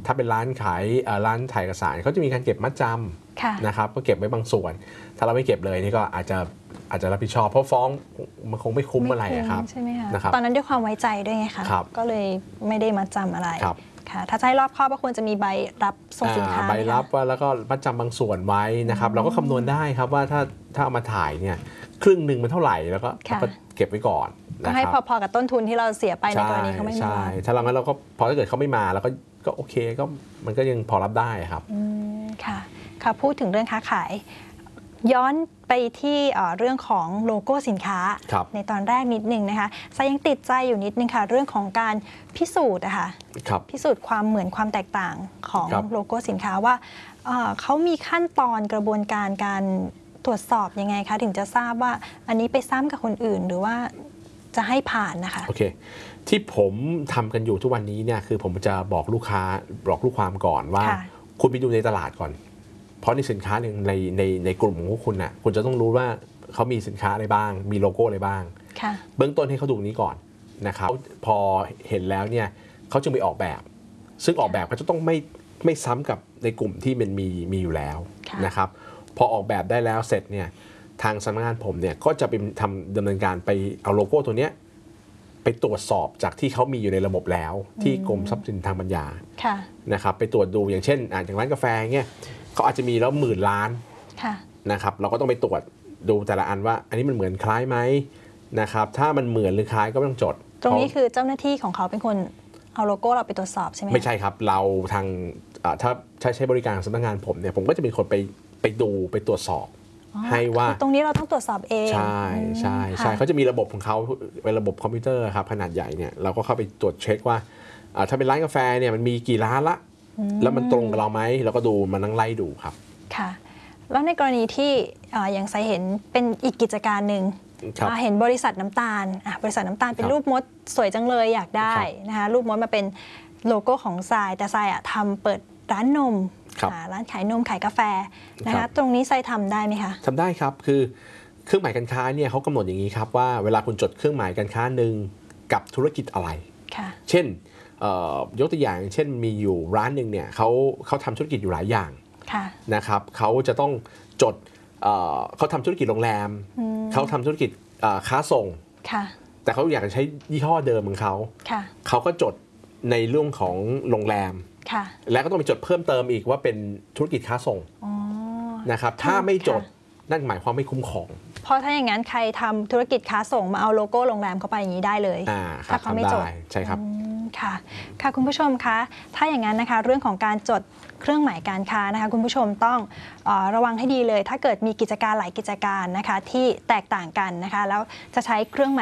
ถ้าเป็นร้านขายร้านถ่ายเอกสารเขาจะมีการเก็บมัดจำนะครับก็เก็บไว้บางส่วนถ้าเราไม่เก็บเลยนี่ก็อาจจะรับผิดชอบเพราะฟ้องมันคงไม่คุ้มอะไรครับใช่ไหมคะนะครับตอนนั้นด้วยความไว้ใจด้วยไงคะก็เลยไม่ได้มัดจำอะไรค่ะถ้าจะให้รอบคอบก็ควรจะมีใบรับส่งสินค้าใบรับว่าแล้วก็มัดจำบางส่วนไว้นะครับเราก็คำนวณได้ครับว่าถ้าเอามาถ่ายเนี่ยครึ่งหนึ่งมันเท่าไหร่แล้วก็เก็บไว้ก่อนก็ให้พอๆกับต้นทุนที่เราเสียไปในกรณีเขาไม่มาใช่ถ้าเรางั้นเราก็พอถ้าเกิดเขาไม่มาแล้วก็โอเคก็มันก็ยังพอรับได้ครับค่ะพูดถึงเรื่องค้าขายย้อนไปที่เรื่องของโลโก้สินค้าในตอนแรกนิดนึงนะคะไซยังติดใจอยู่นิดนึงค่ะเรื่องของการพิสูจน์นะคะพิสูจน์ความเหมือนความแตกต่างของโลโก้สินค้าว่าเขามีขั้นตอนกระบวนการตรวจสอบยังไงคะถึงจะทราบว่าอันนี้ไปซ้ำกับคนอื่นหรือว่าจะให้ผ่านนะคะโอเคที่ผมทำกันอยู่ทุกวันนี้เนี่ยคือผมจะบอกลูกค้าบอกลูกความก่อนว่าคุณไปดูในตลาดก่อนเพราะในสินค้าหนึ่งในกลุ่มของพวกคุณน่ะคุณจะต้องรู้ว่าเขามีสินค้าอะไรบ้างมีโลโก้อะไรบ้างเบื้องต้นให้เขาดูนี้ก่อนนะครับพอเห็นแล้วเนี่ยเขาจึงไปออกแบบซึ่งออกแบบเขาจะต้องไม่ซ้ำกับในกลุ่มที่มันมีอยู่แล้วนะครับพอออกแบบได้แล้วเสร็จเนี่ยทางสำนักงานผมเนี่ยก็จะไปดำเนินการไปเอาโลโก้ตัวเนี้ยไปตรวจสอบจากที่เขามีอยู่ในระบบแล้วที่กรมทรัพย์สินทางปัญญานะครับไปตรวจดูอย่างเช่นอย่างร้านกาแฟเนี่ยเขาอาจจะมีแล้ว10,000 ล้านนะครับเราก็ต้องไปตรวจดูแต่ละอันว่าอันนี้มันเหมือนคล้ายไหมนะครับถ้ามันเหมือนหรือคล้ายก็ไม่ต้องจดตรงนี้คือเจ้าหน้าที่ของเขาเป็นคนเอาโลโก้เราไปตรวจสอบใช่ไหมไม่ใช่ครับเราทางถ้าใช้บริการสำนักงานผมเนี่ยผมก็จะเป็นคนไปดูไปตรวจสอบให้ว่าตรงนี้เราต้องตรวจสอบเองใช่เขาจะมีระบบของเขาเป็นระบบคอมพิวเตอร์ครับขนาดใหญ่เนี่ยเราก็เข้าไปตรวจเช็คว่าถ้าเป็นร้านกาแฟเนี่ยมันมีกี่ร้านละแล้วมันตรงกับเราไหมเราก็ดูมานั่งไล่ดูครับค่ะแล้วในกรณีที่อย่างไซเห็นเป็นอีกกิจการหนึ่งเห็นบริษัทน้ำตาลบริษัทน้ำตาลเป็นรูปมดสวยจังเลยอยากได้นะคะรูปมดมาเป็นโลโก้ของทรายแต่ทรายทำเปิดร้านนมร้านขายนมขายกาแฟนะคะตรงนี้ไซทำได้ไหมคะทำได้ครับคือเครื่องหมายการค้าเนี่ยเขากำหนดอย่างนี้ครับว่าเวลาคุณจดเครื่องหมายการค้าหนึ่งกับธุรกิจอะไรเช่นยกตัวอย่างเช่นมีอยู่ร้านหนึ่งเนี่ยเขาทำธุรกิจอยู่หลายอย่างนะครับเขาจะต้องจดเขาทำธุรกิจโรงแรมเขาทำธุรกิจค้าส่งแต่เขาอยากจะใช้ยี่ห้อเดิมของเขาก็จดในเรื่องของโรงแรมแล้วก็ต้องไปจดเพิ่มเติมอีกว่าเป็นธุรกิจค้าส่งนะครับถ้าไม่จดนั่นหมายความไม่คุ้มครองเพราะถ้าอย่างนั้นใครทำธุรกิจค้าส่งมาเอาโลโก้โรงแรมเข้าไปอย่างนี้ได้เลยถ้าเขาไม่จดใช่ครับค่ะคุณผู้ชมคะถ้าอย่างนั้นนะคะเรื่องของการจดเครื่องหมายการค้านะคะคุณผู้ชมต้องระวังให้ดีเลยถ้าเกิดมีกิจการหลายกิจการนะคะที่แตกต่างกันนะคะแล้วจะใช้เครื่องหมาย